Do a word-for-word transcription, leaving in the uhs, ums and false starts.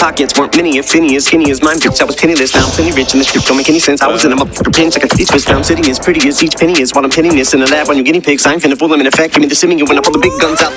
pockets weren't many, if any, as skinny as mine, bitch. I was penniless, now I'm plenty rich, and the script don't make any sense. I was in a motherfucker pinch, like a fifty twist. Now I'm sitting as pretty as each penny is, while I'm pinning this in the lab on your guinea pigs. I ain't finna fool them in effect. Give me the simming when I pull the big guns out.